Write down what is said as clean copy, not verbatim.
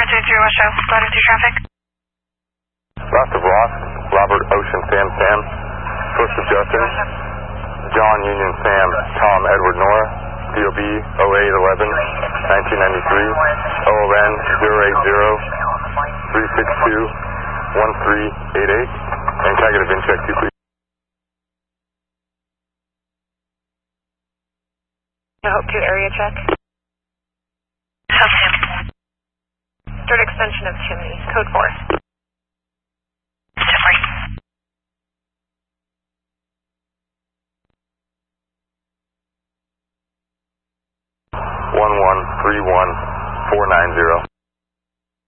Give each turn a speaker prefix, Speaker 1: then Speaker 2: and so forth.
Speaker 1: West Show, go to traffic.
Speaker 2: Last of Ross, Robert Ocean Sam Sam, first of Justin, John Union Sam Tom Edward Nora, DOB 0811 1993, OLN 080 362 1388, and can I get a VIN check too, please?
Speaker 1: Hope 2 area check. Third extension of chimney, code 4.
Speaker 2: 1131490.